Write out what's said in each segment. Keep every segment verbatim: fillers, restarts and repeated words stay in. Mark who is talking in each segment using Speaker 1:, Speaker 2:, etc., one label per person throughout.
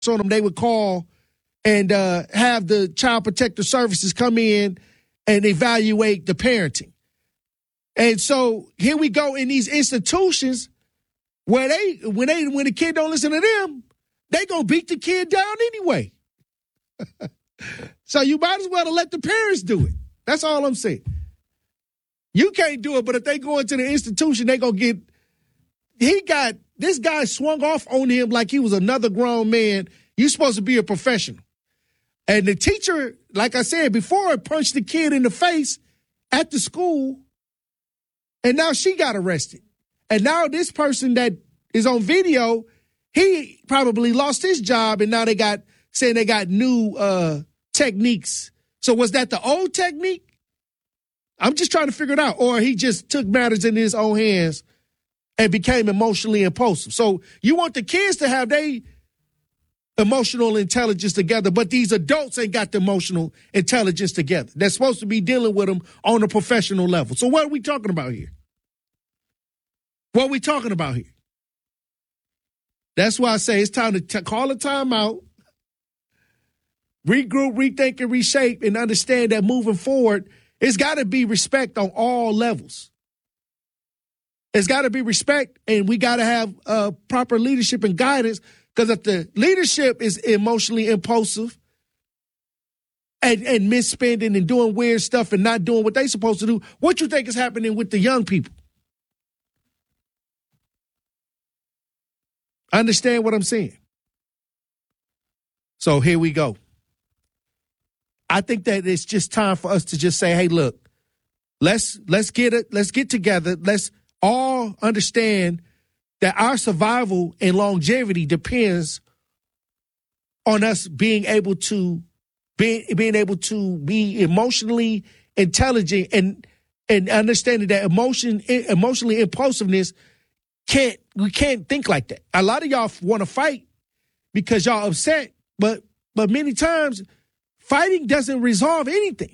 Speaker 1: on them, they would call and uh, have the Child Protective Services come in and evaluate the parenting. And so here we go in these institutions where they, when they, when the kid don't listen to them, they gonna beat the kid down anyway. So you might as well let the parents do it. That's all I'm saying. You can't do it, but if they go into the institution, they gonna get, he got, this guy swung off on him like he was another grown man. You're supposed to be a professional. And the teacher, like I said before, punched the kid in the face at the school, and now she got arrested. And now this person that is on video, he probably lost his job, and now they got, saying they got new uh, techniques. So was that the old technique? I'm just trying to figure it out. Or he just took matters in his own hands and became emotionally impulsive. So you want the kids to have their emotional intelligence together, but these adults ain't got the emotional intelligence together. They're supposed to be dealing with them on a professional level. So what are we talking about here? What are we talking about here? That's why I say it's time to t- call a timeout, regroup, rethink, and reshape, and understand that moving forward, it's got to be respect on all levels. It's got to be respect, and we got to have uh, proper leadership and guidance, because if the leadership is emotionally impulsive and, and misspending and doing weird stuff and not doing what they're supposed to do, what you think is happening with the young people? Understand what I'm saying? So here we go. I think that it's just time for us to just say, hey, look, let's let's get it, let's get together. Let's all understand that our survival and longevity depends on us being able to be, being able to be emotionally intelligent and and understanding that emotion emotionally impulsiveness can't we can't think like that. A lot of y'all want to fight because y'all upset, but but many times fighting doesn't resolve anything.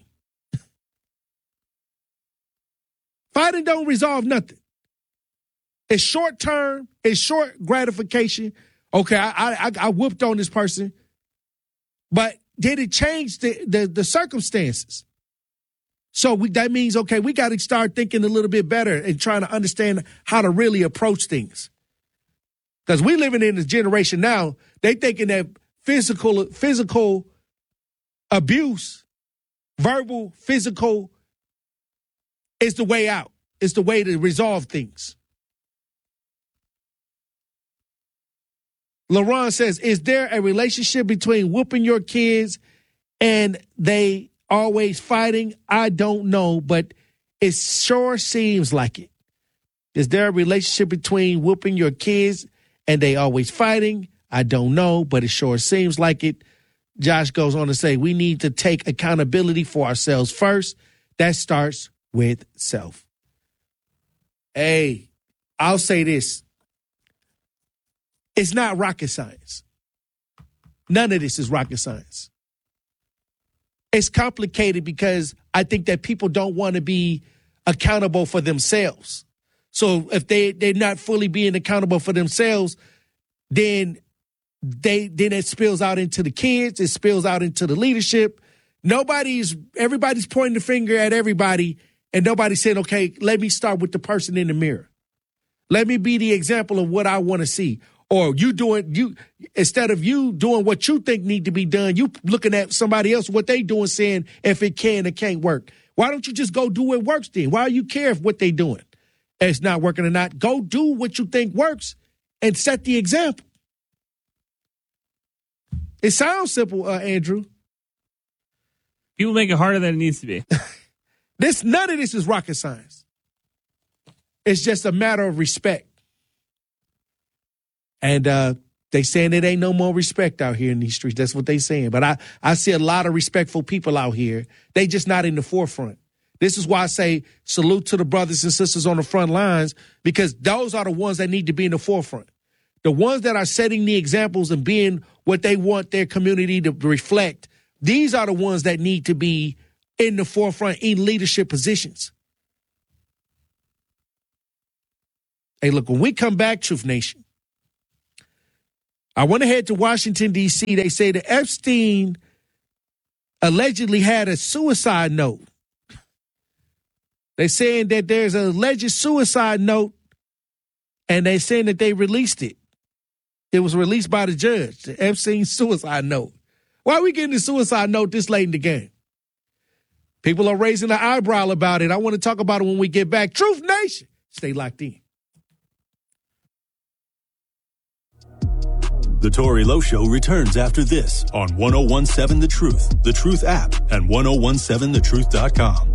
Speaker 1: Fighting don't resolve nothing. It's short term. It's short gratification. Okay, I I, I whooped on this person, but did it change the the, the circumstances? So we, that means, okay, we got to start thinking a little bit better and trying to understand how to really approach things. Because we living in this generation now, they thinking that physical physical abuse, verbal, physical, is the way out. It's the way to resolve things. LaRon says, is there a relationship between whooping your kids and they always fighting? I don't know, but it sure seems like it. Is there a relationship between whooping your kids and they always fighting? I don't know, but it sure seems like it. Josh goes on to say, we need to take accountability for ourselves first. That starts with self. Hey, I'll say this. It's not rocket science. None of this is rocket science. It's complicated because I think that people don't want to be accountable for themselves. So if they, they're not fully being accountable for themselves, then they then it spills out into the kids, it spills out into the leadership. Nobody's, everybody's pointing the finger at everybody, and nobody's saying, okay, let me start with the person in the mirror. Let me be the example of what I want to see. Or you doing, you instead of you doing what you think need to be done, you looking at somebody else, what they doing, saying if it can or can't work. Why don't you just go do what works then? Why do you care if what they doing it's not working or not? Go do what you think works and set the example. It sounds simple, uh, Andrew.
Speaker 2: People make it harder than it needs to be.
Speaker 1: This none of this is rocket science. It's just a matter of respect. And uh, they saying it ain't no more respect out here in these streets. That's what they saying. But I, I see a lot of respectful people out here. They just not in the forefront. This is why I say salute to the brothers and sisters on the front lines, because those are the ones that need to be in the forefront. The ones that are setting the examples and being what they want their community to reflect, these are the ones that need to be in the forefront in leadership positions. Hey, look, when we come back, Truth Nation, I want to head to Washington, D C. They say that Epstein allegedly had a suicide note. They're saying that there's an alleged suicide note, and they're saying that they released it. It was released by the judge, the Epstein suicide note. Why are we getting the suicide note this late in the game? People are raising their eyebrow about it. I want to talk about it when we get back. Truth Nation, stay locked in.
Speaker 3: The Tory Lowe Show returns after this on one oh one seven The Truth, The Truth app, and ten seventeen the truth dot com.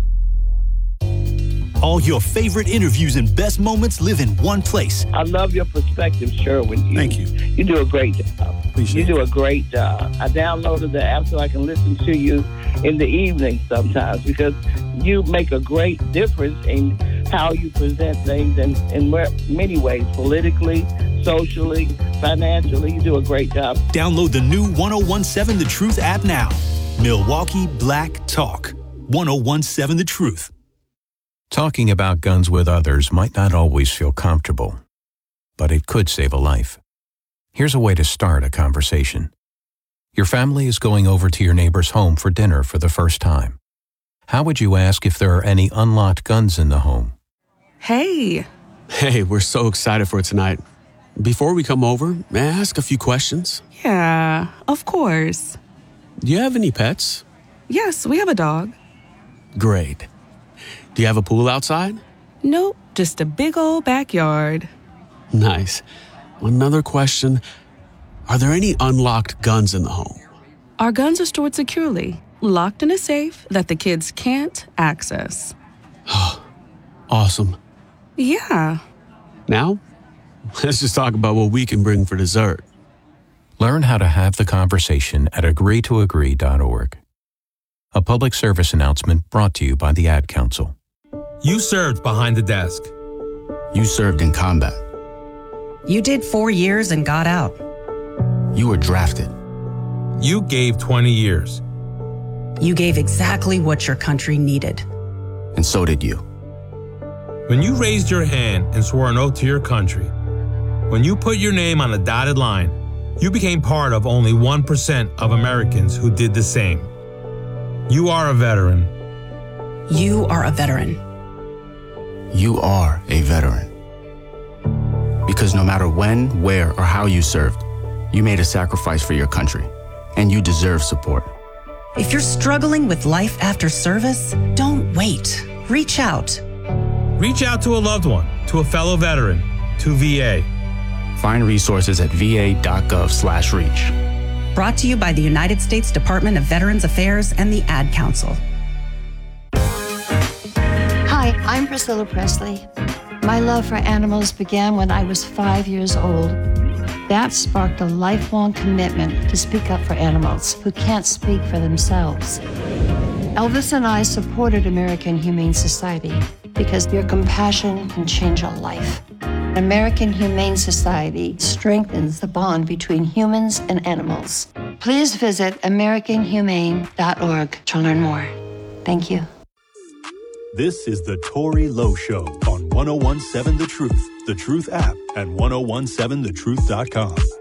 Speaker 3: All your favorite interviews and best moments live in one place.
Speaker 4: I love your perspective, Sherwin. You,
Speaker 3: Thank you.
Speaker 4: You do a great job.
Speaker 3: Appreciate
Speaker 4: you do
Speaker 3: it.
Speaker 4: a great job. I downloaded the app so I can listen to you in the evening sometimes because you make a great difference in how you present things in, in many ways, politically, socially, financially. You do a great job.
Speaker 3: Download the new ten seventeen The Truth app now. Milwaukee Black Talk. ten seventeen The Truth.
Speaker 5: Talking about guns with others might not always feel comfortable, but it could save a life. Here's a way to start a conversation. Your family is going over to your neighbor's home for dinner for the first time. How would you ask if there are any unlocked guns in the home?
Speaker 6: Hey.
Speaker 7: Hey, we're so excited for tonight. Before we come over, may I ask a few questions?
Speaker 6: Yeah, of course.
Speaker 7: Do you have any pets?
Speaker 6: Yes, we have a dog.
Speaker 7: Great. Do you have a pool outside?
Speaker 6: Nope, just a big old backyard.
Speaker 7: Nice. Another question. Are there any unlocked guns in the home?
Speaker 6: Our guns are stored securely, locked in a safe that the kids can't access.
Speaker 7: Awesome.
Speaker 6: Yeah.
Speaker 7: Now, let's just talk about what we can bring for dessert.
Speaker 5: Learn how to have the conversation at agree to agree dot org. A public service announcement brought to you by the Ad Council.
Speaker 8: You served behind the desk.
Speaker 9: You served in combat.
Speaker 10: You did four years and got out.
Speaker 9: You were drafted.
Speaker 8: You gave twenty years.
Speaker 10: You gave exactly what your country needed.
Speaker 9: And so did you.
Speaker 8: When you raised your hand and swore an oath to your country, when you put your name on a dotted line, you became part of only one percent of Americans who did the same. You are a veteran.
Speaker 10: You are a veteran.
Speaker 9: You are a veteran. Because no matter when, where, or how you served, you made a sacrifice for your country, and you deserve support.
Speaker 10: If you're struggling with life after service, don't wait. Reach out.
Speaker 8: Reach out to a loved one, to a fellow veteran, to V A.
Speaker 9: Find resources at va.gov slash reach.
Speaker 10: Brought to you by the United States Department of Veterans Affairs and the Ad Council.
Speaker 11: Hi, I'm Priscilla Presley. My love for animals began when I was five years old. That sparked a lifelong commitment to speak up for animals who can't speak for themselves. Elvis and I supported American Humane Society because your compassion can change a life. American Humane Society strengthens the bond between humans and animals. Please visit american humane dot org to learn more. Thank you.
Speaker 3: This is the Tory Lowe Show on ten seventeen The Truth, The Truth app, and ten seventeen the truth dot com.